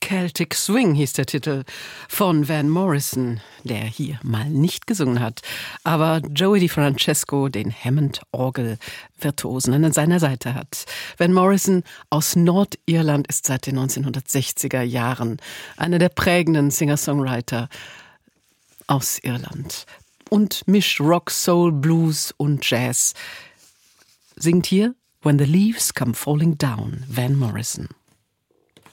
Celtic Swing hieß der Titel von Van Morrison, der hier mal nicht gesungen hat, aber Joey DiFrancesco, den Hammond-Orgel-Virtuosen, an seiner Seite hat. Van Morrison aus Nordirland ist seit den 1960er Jahren einer der prägenden Singer-Songwriter aus Irland und mischt Rock, Soul, Blues und Jazz. Singt hier When the Leaves Come Falling Down, Van Morrison.